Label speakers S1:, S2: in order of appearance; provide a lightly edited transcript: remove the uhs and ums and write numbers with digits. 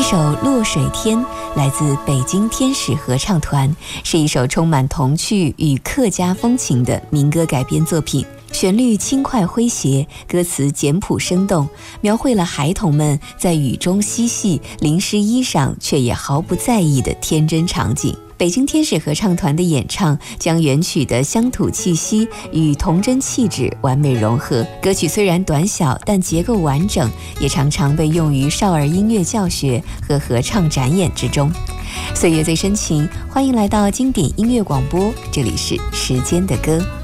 S1: 这首《落水天》来自北京天使合唱团，是一首充满童趣与客家风情的民歌改编作品。旋律轻快诙谐，歌词简朴生动，描绘了孩童们在雨中嬉戏、淋湿衣裳却也毫不在意的天真场景。北京天使合唱团的演唱将原曲的乡土气息与童真气质完美融合。歌曲虽然短小，但结构完整，也常常被用于少儿音乐教学和合唱展演之中。岁月最深情，欢迎来到经典音乐广播，这里是时间的歌。